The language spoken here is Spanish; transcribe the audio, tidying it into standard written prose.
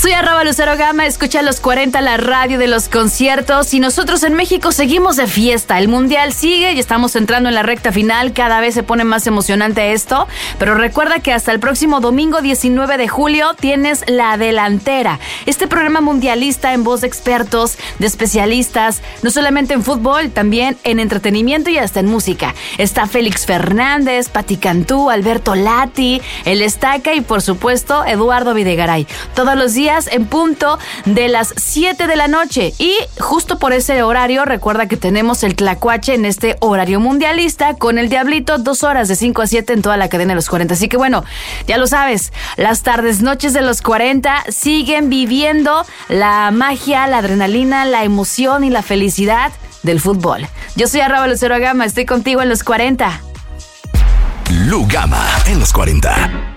Soy @LuceroGama, escucha los 40, la radio de los conciertos, y nosotros en México seguimos de fiesta. El Mundial sigue y estamos entrando en la recta final, cada vez se pone más emocionante esto, pero recuerda que hasta el próximo domingo 19 de julio tienes La Delantera, este programa mundialista en voz de expertos, de especialistas, no solamente en fútbol, también en entretenimiento y hasta en música. Está Félix Fernández, Pati Cantú, Alberto Lati, El Estaca y por supuesto Eduardo Videgaray. Todos los días en punto de las 7 de la noche, y justo por ese horario recuerda que tenemos el Tlacuache en este horario mundialista con el Diablito, 2 horas de 5 a 7 en toda la cadena de los 40. Así que bueno, ya lo sabes, las tardes, noches de los 40 siguen viviendo la magia, la adrenalina, la emoción y la felicidad del fútbol. Yo soy @LuceroGama, estoy contigo en los 40. Lu Gama en los 40.